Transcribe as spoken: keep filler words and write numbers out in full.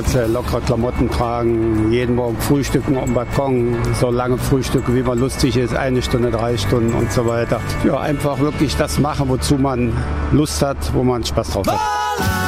kurze, lockere Klamotten tragen, jeden Morgen frühstücken am Balkon, so lange frühstücken, wie man lustig ist, eine Stunde, drei Stunden und so weiter. Ja, einfach wirklich das machen, wozu man Lust hat, wo man Spaß drauf hat.